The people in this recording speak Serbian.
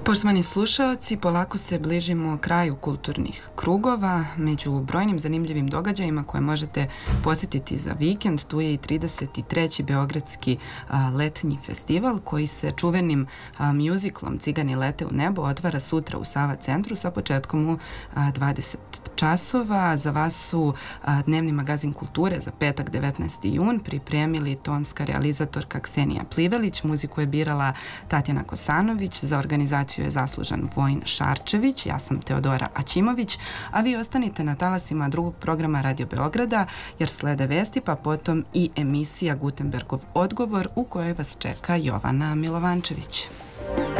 Poštovani slušaoci, polako se bližimo kraju kulturnih krugova. Među brojnim zanimljivim događajima koje možete posjetiti za vikend, tu je i 33. Beogradski letnji festival koji se čuvenim mjuziklom Cigani lete u nebo otvara sutra u Sava centru sa početkom u 20 časova. Za vas su Dnevni magazin kulture za petak 19. jun pripremili tonska realizatorka Ksenija Plivelić, muziku je birala Tatjana Kosanović, za organizaciju je zaslužan Vojin Šarčević, ja sam Teodora Aćimović, a vi ostanite na talasima drugog programa Radio Beograda jer slede vesti, pa potom i emisija Gutenbergov odgovor u kojoj vas čeka Jovana Milovančević.